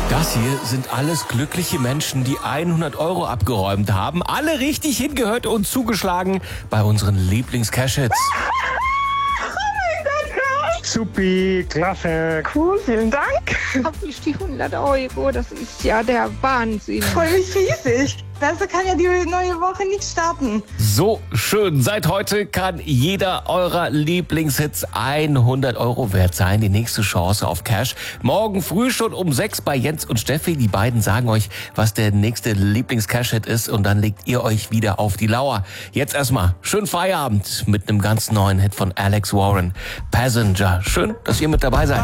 Das hier sind alles glückliche Menschen, die 100 € abgeräumt haben. Alle richtig hingehört und zugeschlagen bei unseren Lieblings-Cash-Hits. Supi, klasse. Cool, vielen Dank. Hab ich die 100 €, das ist ja der Wahnsinn. Freue mich riesig. Besser kann ja die neue Woche nicht starten. So schön. Seit heute kann jeder eurer Lieblingshits 100 € wert sein. Die nächste Chance auf Cash. Morgen früh schon um 6 bei Jens und Steffi. Die beiden sagen euch, was der nächste Lieblings-Cash-Hit ist. Und dann legt ihr euch wieder auf die Lauer. Jetzt erstmal schönen Feierabend mit einem ganz neuen Hit von Alex Warren. Passenger. Schön, dass ihr mit dabei seid.